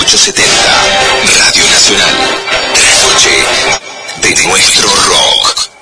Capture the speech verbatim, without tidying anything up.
ochocientos setenta, Radio Nacional. La noche de nuestro rock.